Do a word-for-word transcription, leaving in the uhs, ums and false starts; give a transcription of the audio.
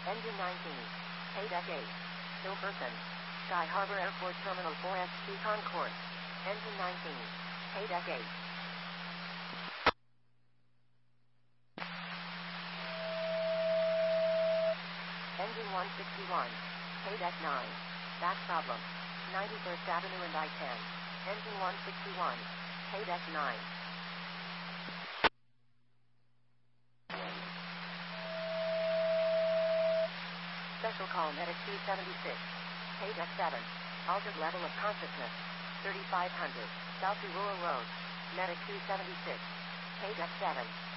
Engine nineteen. Haydeck eight. Hilferson. Sky Harbor Airport Terminal four S T Concourse. Engine nineteen. Haydeck eight. Engine one sixty-one. Haydeck nine. Back problem. ninety-first Avenue and I ten. Engine one sixty-one. Haydeck nine. Special call Medic two seventy-six. Haydeck seven. Altered level of consciousness. thirty-five hundred. South Rural Road. Medic two seventy-six. Haydeck seven.